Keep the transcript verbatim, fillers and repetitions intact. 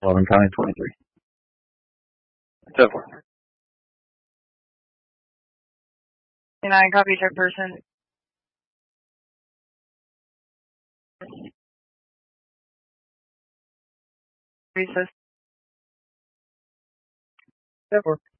Sullivan County twenty-three. ten four. nine, copy, check person. Recess. ten four.